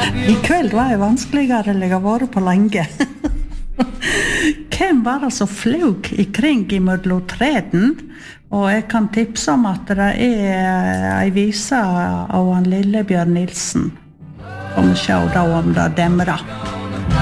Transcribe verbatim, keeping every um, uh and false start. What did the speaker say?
I kveld var jeg vanskeligere enn jeg har vært på lenge. Hvem var det som fløg i kring i mellom treden? Og jeg kan tipse om at det er en vise av han Lillebjørn Nilsen. Kom og se da om det demrer.